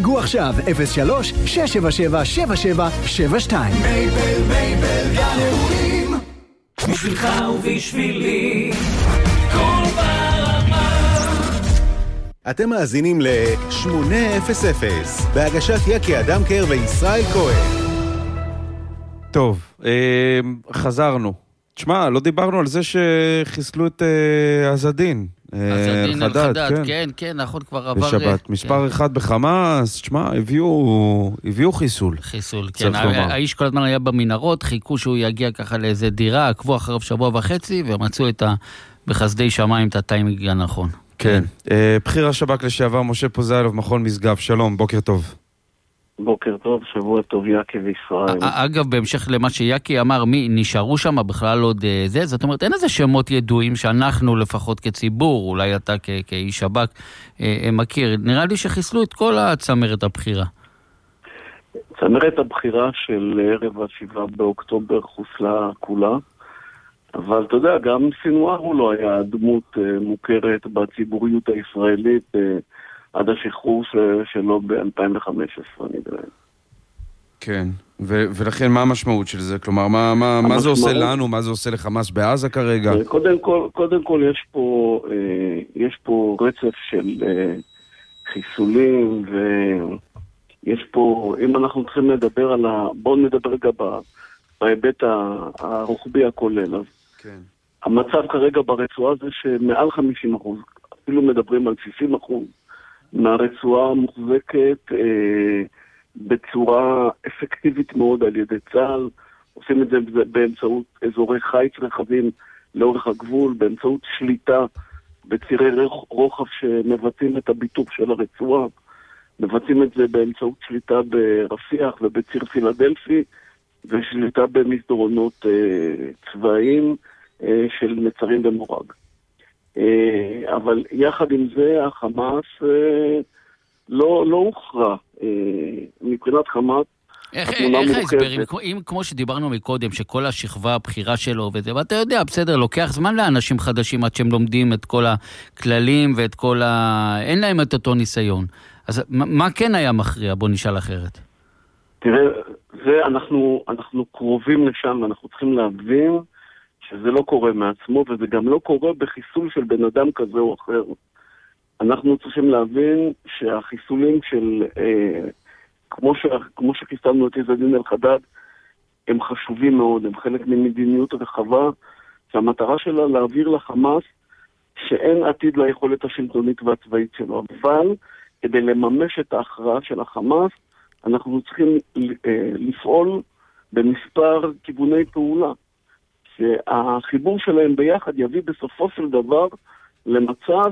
חייגו עכשיו 03-677-7772. מייבל, גן אירועים. בשבילך ובשבילי, כל ברמה. אתם מאזינים ל-800 בהגשת יקי אדמקר וישראל כהן. טוב, חזרנו. תשמע, לא דיברנו על זה שחיסלו את עזדין. עזדין אל-חדד, כן, נכון, כבר עבר... בשבת, מספר אחד בחמאס, תשמע, הביאו חיסול. חיסול, כן. האיש כל הזמן היה במנהרות, חיכו שהוא יגיע ככה לאיזה דירה, עקבו אחריו שבוע וחצי, ומצאו בחסדי שמיים את הטיימינג הנכון. כן. בכיר השב"כ לשעבר, משה פוזיילוב, מכון משגב, שלום, בוקר טוב. בוקר טוב, שבוע טוב יקי וישראל. אגב, בהמשך למה שיקי אמר, מי נשארו שם בכלל עוד זה? זאת אומרת, אין איזה שמות ידועים שאנחנו לפחות כציבור, אולי אתה כאיש שב"כ מכיר. נראה לי שחיסלו את כל הצמרת הבחירה. צמרת הבחירה של ערב ה-7 באוקטובר חוסלה כולה, אבל אתה יודע, גם סינואר הוא לא היה דמות מוכרת בציבוריות הישראלית עד השחרור שלו ב-2015, נדמה. כן, ולכן מה המשמעות של זה? כלומר, מה זה עושה לנו? מה זה עושה לחמאס בעזה כרגע? קודם כל יש פה רצף של חיסולים, ויש פה, אם אנחנו צריכים לדבר על בואו נדבר רגע בהיבט הרוחבי הכולל. אז כן. המצב כרגע ברצועה זה שמעל 50%, אפילו מדברים על 60%, מהרצועה מוחזקת בצורה אפקטיבית מאוד על ידי צה"ל. עושים את זה באמצעות אזורי חיץ רחבים לאורך הגבול, באמצעות שליטה בצירי רוחב שמבצעים את הביטוח של הרצועה, מבצעים את זה באמצעות שליטה ברפיח ובציר פילדלפי, ושליטה במסדרונות צבאיים של מצרים ומורג. אבל יחד עם זה החמאס לא הוכרע. מבחינת חמאס איך ההסבר, אם כמו שדיברנו מקודם, שכל השכבה הבחירה שלו וזה, ואתה יודע, בסדר, לוקח זמן לאנשים חדשים עד שהם לומדים את כל הכללים ואת כל אין להם את אותו ניסיון. אז מה כן היה מכריע? בוא נשאל אחרת. תראה, אנחנו קרובים לשם, ואנחנו צריכים להבין שזה לא קורה מעצמו, וזה גם לא קורה בחיסול של בן אדם כזה או אחר. אנחנו צריכים להבין שהחיסולים של, כמו שחיסלנו את עז א-דין אל-חדד, הם חשובים מאוד, הם חלק ממדיניות רחבה, שהמטרה שלה להעביר לחמאס שאין עתיד ליכולת השלטונית והצבאית שלו. אבל כדי לממש את ההכרעה של החמאס, אנחנו צריכים לפעול במספר כיווני פעולה. שהחיבור שלהם ביחד יביא בסופו של דבר למצב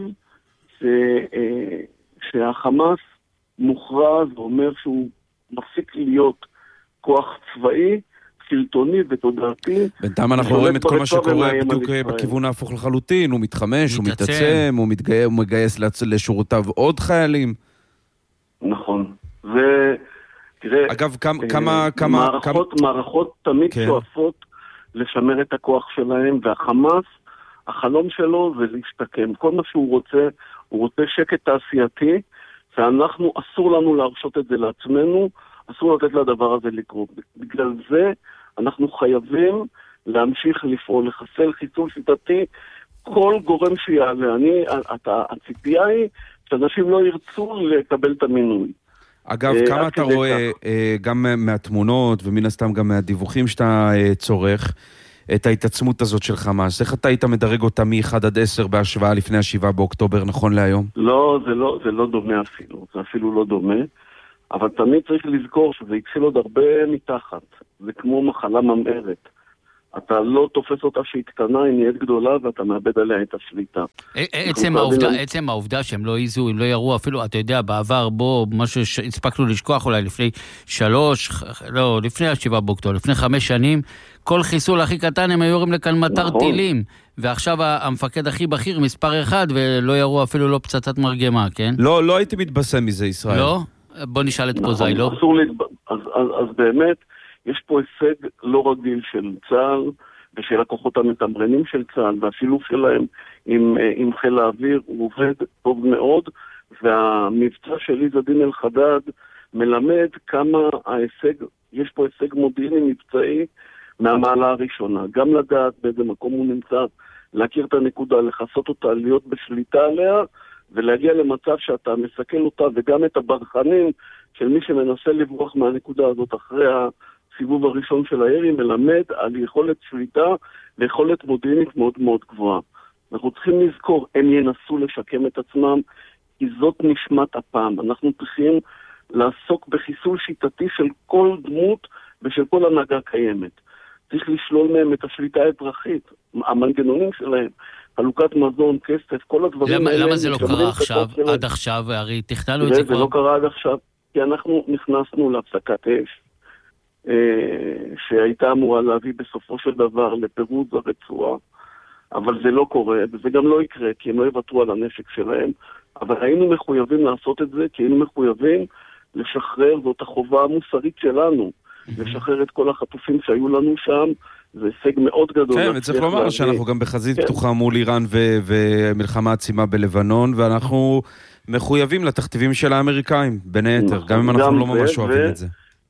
שהחמאס מוכרז, ואומר שהוא מפסיק להיות כוח צבאי, שלטוני ותודעתי. בינתיים אנחנו רואים את כל מה שקורה בדיוק בכיוון ההפוך לחלוטין, הוא מתחמש, הוא מתעצם, הוא מגייס לשורותיו עוד חיילים. נכון. ותראה, אגב, מערכות תמיד שואפות לשמר את הכוח שלהם, והחמאס, החלום שלו זה להשתקם. כל מה שהוא רוצה, הוא רוצה שקט תעשייתי, ואנחנו, אסור לנו להרשות את זה לעצמנו, אסור לתת לדבר הזה לקרות. בגלל זה אנחנו חייבים להמשיך לפעול, לחסל חיסול שיטתי, כל גורם שיעלה. הציפייה היא שאנשים לא ירצו לקבל את המינוי. אגב, כמה אתה רואה, גם מהתמונות ומן הסתם גם מהדיווחים שאתה צורך, את ההתעצמות הזאת של חמאס? איך אתה היית מדרג אותה מ-1 עד 10 בהשוואה לפני 7 באוקטובר נכון להיום? לא, זה לא דומה אפילו. זה אפילו לא דומה. אבל תמיד צריך לזכור שזה התחיל עוד הרבה מתחת. זה כמו מחלה ממארת. אתה לא תופס אותה שהיא קטנה, היא נהיית גדולה, ואתה מאבד עליה את השליטה. עצם העובדה שהם לא יזו, הם לא יראו אפילו, אתה יודע, בעבר בו, משהו שהספקנו לשכוח אולי לפני 7 באוקטובר, לפני 5 שנים, כל חיסול הכי קטן הם היו יורים לכאן מטר טילים, ועכשיו המפקד הכי בכיר מספר 1, ולא יראו אפילו לא פצצת מרגמה, כן? לא הייתי מתבשם מזה, ישראל. לא? בוא נשאל את פוזיילוב. אז באמת, יש פה הישג לא רגיל של צה"ל ושל הכוחות המתמרנים של צה"ל, והשילוב שלהם עם חיל האוויר הוא עובד טוב מאוד, והמבצע של עז א-דין אל-חדד מלמד כמה יש פה הישג מודיעיני מבצעי מהמעלה הראשונה. גם לדעת באיזה מקום הוא נמצא, להכיר את הנקודה, לחסות אותה, להיות בשליטה עליה, ולהגיע למצב שאתה מסכל אותה, וגם את הברחנים של מי שמנסה לברוח מהנקודה הזאת אחרי הסיבוב הראשון של הירי, מלמד על יכולת שליטה ויכולת מודיעינית מאוד מאוד גבוהה. אנחנו צריכים לזכור, הם ינסו לשקם את עצמם, כי זאת נשמת הפעם. אנחנו צריכים לעסוק בחיסול שיטתי של כל דמות ושל כל הנהגה קיימת. צריך לשלול מהם את השליטה האזרחית, המנגנונים שלהם, חלוקת מזון, כסף, כל הדברים האלה. למה זה לא קרה עכשיו, עד עכשיו? הרי תכננו את זה כבר. זה לא קרה עד עכשיו, כי אנחנו נכנסנו להפסקת אש, שהייתה אמורה להביא בסופו של דבר לפירוז הרצועה, אבל זה לא קורה, וזה גם לא יקרה, כי הם לא יוותרו על הנשק שלהם, אבל היינו מחויבים לעשות את זה, כי היינו מחויבים לשחרר, זאת החובה המוסרית שלנו, לשחרר את כל החטופים שהיו לנו שם, זה הישג מאוד גדול. כן, וצריך לומר שאנחנו גם בחזית פתוחה מול איראן ומלחמה עצימה בלבנון, ואנחנו מחויבים לתכתיבים של האמריקאים, בין היתר, גם אם אנחנו לא ממש אוהבים את זה.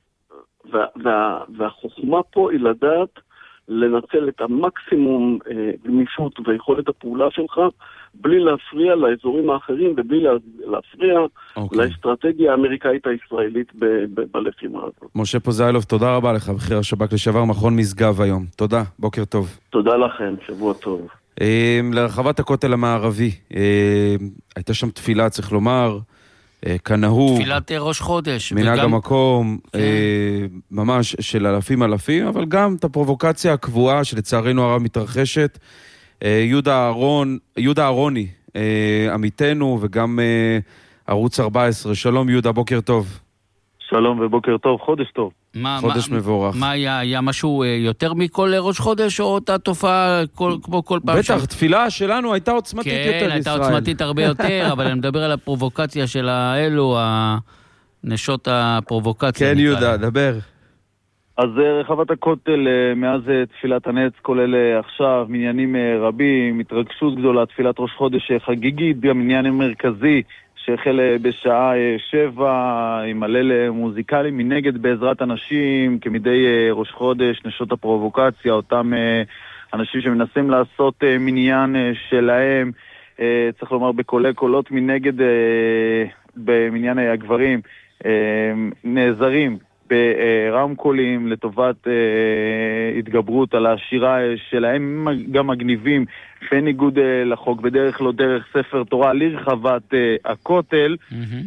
והחוכמה פה היא לדעת לנצל את המקסימום גמישות ויכולת הפעולה שלך, בלי להפריע לאזורים האחרים ובלי להפריע לאסטרטגיה האמריקאית הישראלית בלחימה הזאת. משה פוזיילוב, תודה רבה לך, בכיר השב"כ לשעבר, מכון משגב היום. תודה, בוקר טוב. תודה לכם, שבוע טוב. לרחבת הכותל המערבי, הייתה שם תפילה, צריך לומר, כנהוג. תפילת ראש חודש. מנהג המקום, ממש של אלפים, אבל גם את הפרובוקציה הקבועה שלצערנו הרב מתרחשת. יהודה אהרוני, עמיתנו, וגם ערוץ 14. שלום יהודה, בוקר טוב. שלום ובוקר טוב, חודש טוב. חודש מבורך. מה היה משהו יותר מכל ראש חודש, או אותה תופעה כמו כל פעם? בטח, תפילה שלנו הייתה עוצמתית יותר בישראל. כן, הייתה עוצמתית הרבה יותר, אבל אני מדבר על הפרובוקציה של האלו, נשות הפרובוקציה. כן יהודה, דבר. אז רחבת הכותל מאז תפילת הנץ, כולל עכשיו מניינים רבים, התרגשות גדולה, תפילת ראש חודש חגיגית, גם מניין מרכזי שהחל בשעה 7 עם הלל מוזיקלי, מנגד בעזרת אנשים כמדי ראש חודש, נשות הפרובוקציה, אותם אנשים שמנסים לעשות מניין שלהם, צריך לומר בקולי קולות, מנגד במניין הגברים נעזרים ברמקולים לטובת התגברות על השירה שלהם, גם מגניבים בניגוד לחוק, בדרך לא דרך ספר תורה לרחבת הכותל.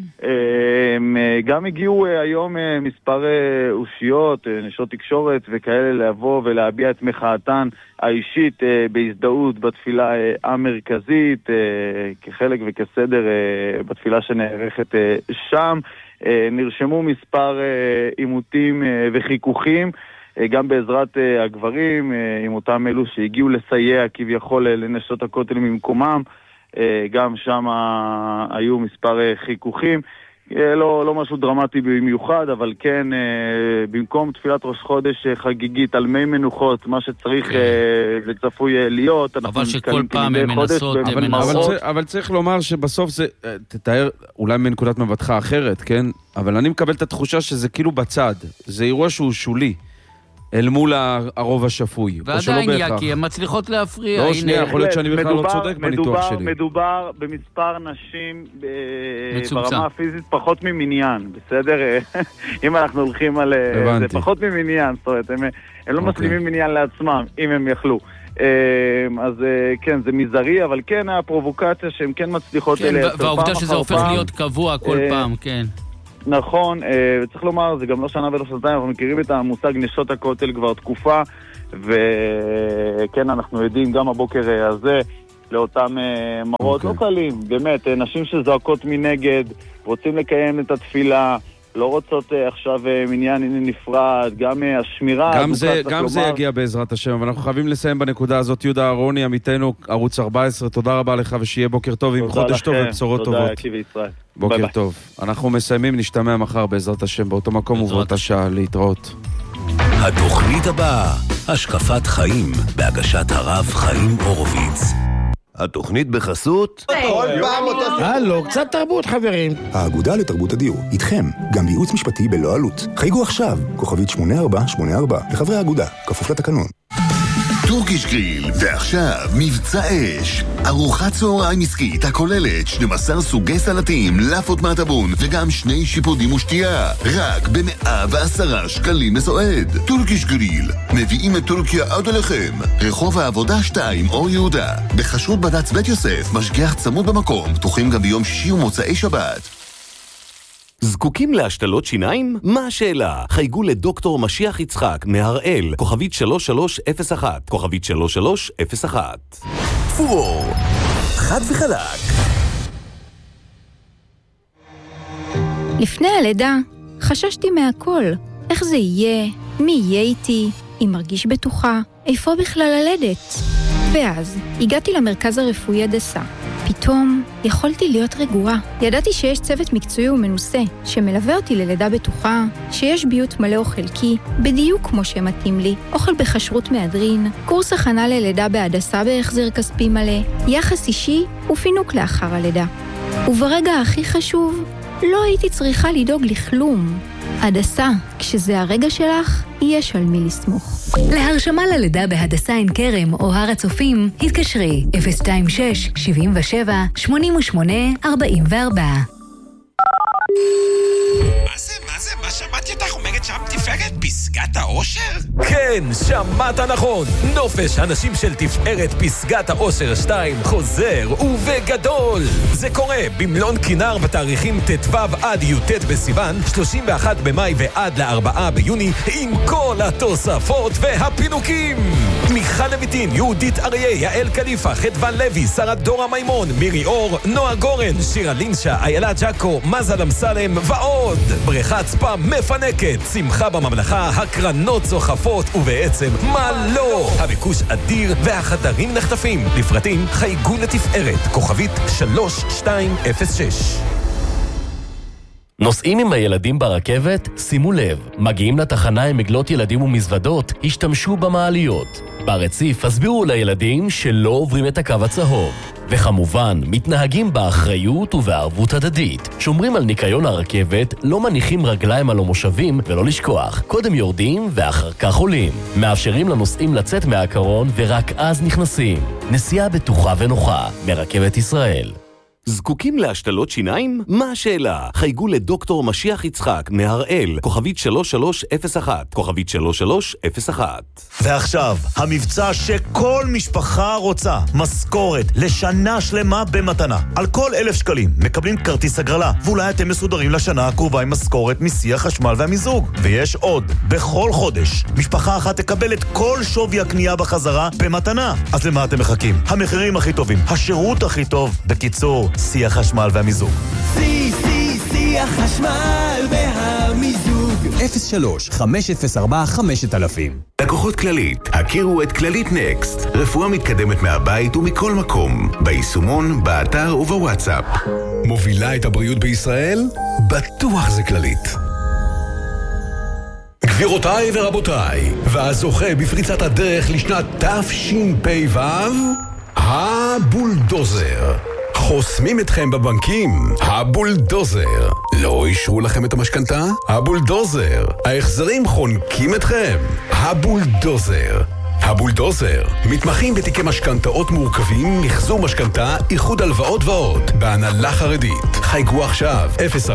גם הגיעו היום מספר אושיות, נשות תקשורת וכאלה, לבוא ולהביע את מחאתן האישית בהזדהות בתפילה המרכזית, כחלק וכסדר בתפילה שנערכת שם. נרשמו מספר עימותים וחיכוכים, גם בעזרת הגברים, עם אותם אלו שהגיעו לסייע כביכול לנשות הכותל ממקומם, גם שם היו מספר חיכוכים, לא משהו דרמטי במיוחד, אבל כן, במקום תפילת ראש חודש חגיגית על מי מנוחות, מה שצריך וצפוי להיות, אבל שכל פעם הם מנסות. אבל צריך לומר שבסוף זה, תתאר אולי מנקודת מבטך אחרת, כן? אבל אני מקבל את התחושה שזה כאילו בצד, זה אירוע שהוא שולי. אל מול הרוב השפוי. ועדיין כי הן מצליחות להפריע. לא, שנייה, יכול להיות שאני בכלל לא צודק בניתוח שלי. מדובר במספר נשים ברמה הפיזית פחות ממניין, בסדר? אם אנחנו הולכים על... זה פחות ממניין, זאת אומרת, הם לא מסלימים מניין לעצמם, אם הם יכלו. אז כן, זה מזערי, אבל כן הפרובוקציה שהן כן מצליחות... והעובדה שזה הופך להיות קבוע כל פעם, כן. נכון, וצריך לומר, זה גם לא שנה ולא שנתיים, אנחנו מכירים את המושג נשות הכותל כבר תקופה, וכן, אנחנו יודעים גם הבוקר הזה לאותם מראות לא קלים, באמת, נשים שזועקות מנגד, רוצים לקיים את התפילה, לא רוצות עכשיו מניין נפרד, גם השמירה... גם זה יגיע בעזרת השם, אבל אנחנו חייבים לסיים בנקודה הזאת. יהודה אהרוני, עמיתנו, ערוץ 14, תודה רבה לך ושיהיה בוקר טוב עם חודש טוב ובשורות טובות. תודה, עקיבא ישראל. בוקר טוב. אנחנו מסיימים, נשתמע מחר בעזרת השם, באותו מקום ובאותה שעה, להתראות. התוכנית הבאה, השקפת חיים, בהגשת הרב חיים הורוביץ. התוכנית בחסות? כל פעם אותו... הלו, קצת תרבות חברים. האגודה לתרבות הדיור, איתכם, גם בייעוץ משפטי בלא עלות. חייגו עכשיו, כוכבית 8484, לחברי האגודה, כפוף לתקנון. טורקיש גריל, ועכשיו מבצע אש. ארוחת צהריים עסקית הכוללת 12 סוגי סלטים, לאפות מהטבון וגם 2 שיפודים ושתייה. רק ב110 שקלים לסועד. טורקיש גריל, מביאים את טורקיה עד אליכם. רחוב העבודה 2 אור יהודה. בחשרות בד"ץ בית יוסף, משגיח צמוד במקום, פתוחים גם ביום שישי ומוצאי שבת. זקוקים להשתלות שיניים? מה השאלה? חייגו לדוקטור משיח יצחק מהראל, כוכבית 3301, כוכבית 3301. פורור, חד וחלק. לפני הלידה חששתי מהכל. איך זה יהיה? מי יהיה איתי? אם מרגיש בטוחה? איפה בכלל ללדת? ואז הגעתי למרכז הרפואי הדסה. פתאום יכולתי להיות רגועה. ידעתי שיש צוות מקצועי ומנוסה שמלווה אותי ללידה בטוחה, שיש ביות מלא או חלקי, בדיוק כמו שמתאים לי, אוכל בכשרות מהדרין, קורס הכנה ללידה בהדסה בהחזר כספי מלא, יחס אישי ופינוק לאחר הלידה. וברגע הכי חשוב, לא הייתי צריכה לדאוג לכלום. הדסה, כשזה הרגע שלך, יש על מי לסמוך. להרשמה ללידה בהדסה עין כרם או הר הצופים, התקשרי 026 77 88 44. מה שמעתי אותך אומרת שם תפארת פסגת האושר? כן, שמעת נכון. נופש הנשים של תפארת פסגת האושר 2 חוזר ובגדול. זה קורה במלון כינר בתאריכים ט"ו עד י"ט בסיוון, 31 במאי ועד ל4 ביוני, עם כל התוספות והפינוקים. מיכל לויטין, יהודית אריה, יעל קליפה, חדוון לוי, שרה דורה מימון, מירי אור, נועה גורן, שירה לינשה, איילה ג'קו, מזל אמסלם ועוד. בריכת ספה מפנקת, שמחה בממלכה, הקרנות צוחפות, ובעצם מה לא? הביקוש אדיר והחדרים נחטפים. לפרטים חייגו לתפארת, כוכבית 3206. נוסעים עם הילדים ברכבת? שימו לב, מגיעים לתחנה עם עגלות ילדים ומזוודות, השתמשו במעליות. ברציף הסבירו לילדים שלא עוברים את הקו הצהוב. וכמובן, מתנהגים באחריות ובערבות הדדית. שומרים על ניקיון הרכבת, לא מניחים רגליים על המושבים, ולא לשכוח, קודם יורדים ואחר כך עולים. מאפשרים לנוסעים לצאת מהקרון ורק אז נכנסים. נסיעה בטוחה ונוחה, מרכבת ישראל. זקוקים להשתלות שיניים? מה השאלה? חייגו לדוקטור משיח יצחק מהראל, כוכבית 3301, כוכבית 3301. ועכשיו, המבצע שכל משפחה רוצה, משכורת לשנה שלמה במתנה. על כל 1,000 שקלים מקבלים כרטיס הגרלה, ואולי אתם מסודרים לשנה הקרובה עם משכורת מסי החשמל והמיזוג. ויש עוד, בכל חודש, משפחה אחת תקבל את כל שווי הקנייה בחזרה במתנה. אז למה אתם מחכים? המחירים הכי טובים, השירות הכי טוב, בקיצור, סי החשמל והמיזוג. סי החשמל והמיזוג. 03-504-5000. לקוחות כללית, הכירו את כללית נקסט. רפואה מתקדמת מהבית ומכל מקום. ביישומון, באתר ובוואטסאפ. מובילה את הבריאות בישראל? בטוח זה כללית. גבירותיי ורבותיי, והזוכה בפריצת הדרך לשנת תשפ"ו, הבולדוזר. חוסמים אתכם בבנקים, הבולדוזר. לא אישרו לכם את המשכנתה? הבולדוזר. ההחזרים חונקים אתכם? הבולדוזר. הבולדוזר. מתמחים בתיקי משכנתאות מורכבים, מחזור משכנתה, איחוד הלוואות ועוד. בהנהלה חרדית. חייגו עכשיו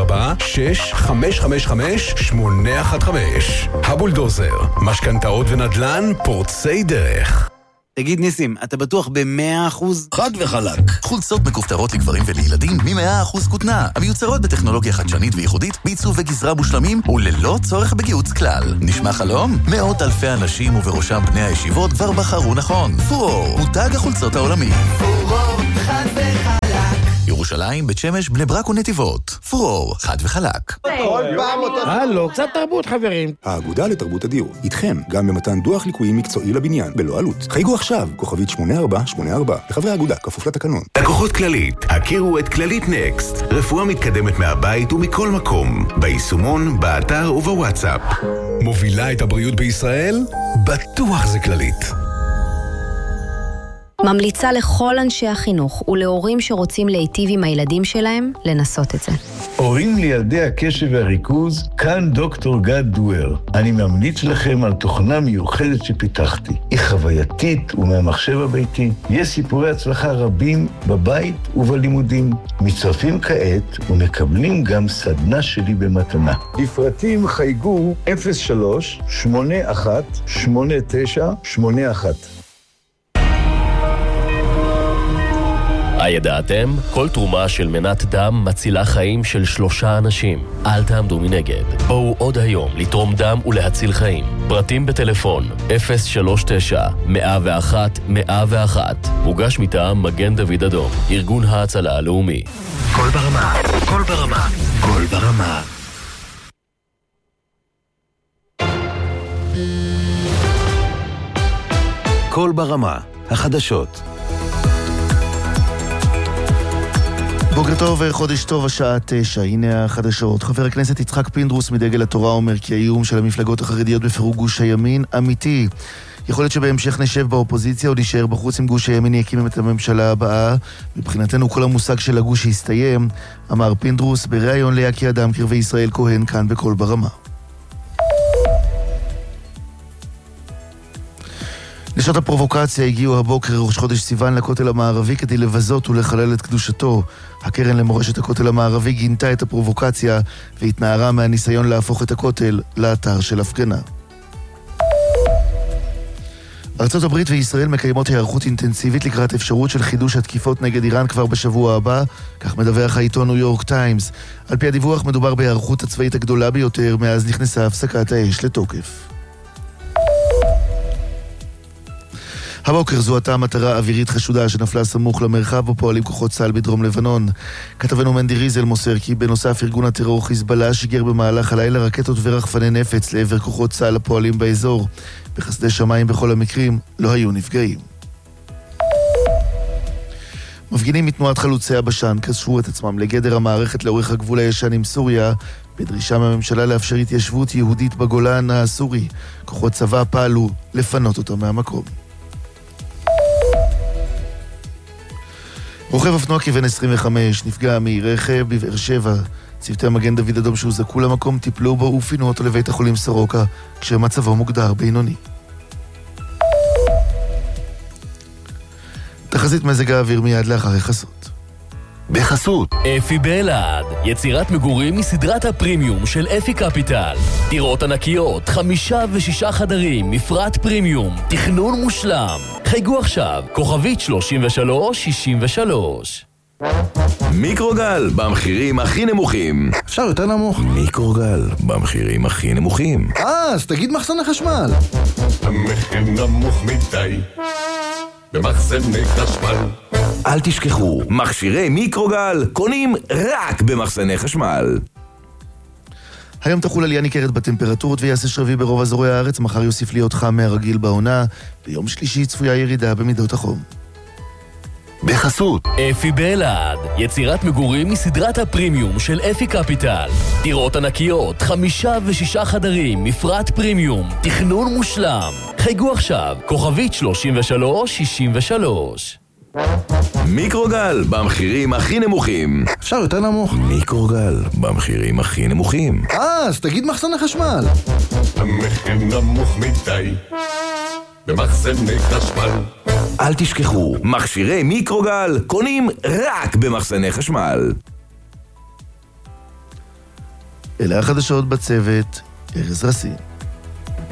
04-6555-815. הבולדוזר. משכנתאות ונדל"ן פורצי דרך. תגיד ניסים, אתה בטוח ב100%? חד וחלק. חולצות מכופתרות לגברים ולילדים מ100% כותנה, המיוצרות בטכנולוגיה חדשנית וייחודית, בעיצוב וגזרה מושלמים וללא צורך בגיוץ כלל. נשמע חלום? מאות אלפי אנשים ובראשם בני הישיבות כבר בחרו נכון. פורור, מותג החולצות העולמי. פורור, חד וחלק. ירושלים, בית שמש, בני ברק ונתיבות. פורור, חד וחלק. כל פעם אותו... הלו, קצת תרבות חברים. האגודה לתרבות הדיור, איתכם, גם במתן דוח ליקויים מקצועי לבניין, בלא עלות. חייגו עכשיו, כוכבית 8484, לחברי האגודה, כפוף לתקנון. לקוחות כללית, הכירו את כללית נקסט. רפואה מתקדמת מהבית ומכל מקום. ביישומון, באתר ובוואטסאפ. מובילה את הבריאות בישראל? בטוח זה כללית. ממליצה לכל אנשי החינוך ולהורים שרוצים להיטיב עם הילדים שלהם לנסות את זה. הורים לילדי הקשב והריכוז, כאן דוקטור גד דואר. אני ממליץ לכם על תוכנה מיוחדת שפיתחתי. היא חווייתית ומהמחשב הביתי. יש סיפורי הצלחה רבים בבית ובלימודים. מצטרפים כעת ומקבלים גם סדנה שלי במתנה. לפרטים חייגו 03-81-8981. הידעתם? כל תרומה של מנת דם מצילה חיים של 3 אנשים. אל תעמדו מנגד. בואו עוד היום לתרום דם ולהציל חיים. פרטים בטלפון 039-101-101. מוגש מטעם מגן דוד אדום, ארגון ההצלה הלאומי. כל ברמה, כל ברמה, כל ברמה. כל ברמה, החדשות. בוקר טוב, חודש טוב, השעה 9, הנה החדשות. חבר הכנסת יצחק פינדרוס מדגל התורה אומר כי האיום של המפלגות החרדיות בפירוק גוש הימין אמיתי. יכול להיות שבהמשך נשב באופוזיציה או נשאר בחוץ עם גוש הימין יקים את הממשלה הבאה. מבחינתנו כל המושג של הגוש יסתיים, אמר פינדרוס בריאיון ליקי אדם קרבי ישראל כהן כאן בכל ברמה. נשות הפרובוקציה הגיעו הבוקר ראש חודש סיוון לכותל המערבי כדי לבזות ולחלל את קדושתו. הקרן למורשת הכותל המערבי גינתה את הפרובוקציה והתנערה מהניסיון להפוך את הכותל לאתר של הפגנה. ארצות הברית וישראל מקיימות היערכות אינטנסיבית לקראת אפשרות של חידוש התקיפות נגד איראן כבר בשבוע הבא, כך מדווח העיתון ניו יורק טיימס. על פי הדיווח מדובר בהיערכות הצבאית הגדולה ביותר מאז נכנסה הפסקת האש לתוקף. הבוקר זוהתה מטרה אווירית חשודה שנפלה סמוך למרחב בו פועלים כוחות צה"ל בדרום לבנון. כתבנו מנדי ריזל מוסר כי בנוסף ארגון הטרור חיזבאללה שיגר במהלך הלילה רקטות ורחפני נפץ לעבר כוחות צה"ל הפועלים באזור. בחסדי שמיים בכל המקרים לא היו נפגעים. מפגינים מתנועת חלוצי הבשן קשרו את עצמם לגדר המערכת לאורך הגבול הישן עם סוריה, בדרישה מהממשלה לאפשר התיישבות יהודית בגולן הסורי. כוחות צבא פעלו לפנות אותם מהמקום. רוכב אופנוע כבן 25 נפגע מרכב בבאר שבע. צוותי המגן דוד אדום שהוזעקו למקום טיפלו בו ופינו אותו לבית החולים סורוקה, כשמצבו מוגדר בינוני. תחזית מזג האוויר מיד לאחרי חסות. בחסות אפי באלעד, יצירת מגורים מסדרת הפרימיום של אפי קפיטל. דירות ענקיות, 5 ו6 חדרים, מפרט פרימיום, תכנון מושלם. חייגו עכשיו, כוכבית 3363. מיקרוגל, במחירים הכי נמוכים. אפשר יותר נמוך? מיקרוגל, במחירים הכי נמוכים. אז תגיד מחסן החשמל. המחיר נמוך מדי במחסני חשמל. אל תשכחו, מכשירי מיקרוגל קונים רק במחסני חשמל. היום תחול עלייה ניכרת בטמפרטורות ויעשה שרבי ברוב אזורי הארץ, מחר יוסיף להיות חם מהרגיל בעונה, ביום שלישי צפויה ירידה במידות החום. בחסות אפי באלעד, יצירת מגורים מסדרת הפרימיום של אפי קפיטל. דירות ענקיות, 5 ו6 חדרים, מפרט פרימיום, תכנון מושלם. חייגו עכשיו, כוכבית 3363. מיקרוגל, במחירים הכי נמוכים. אפשר יותר נמוך? מיקרוגל, במחירים הכי נמוכים. אז תגיד מחסן החשמל. המחיר נמוך מדי במחסני חשמל. אל תשכחו, מכשירי מיקרוגל קונים רק במחסני חשמל. אלה החדשות בצוות, ארז רסי.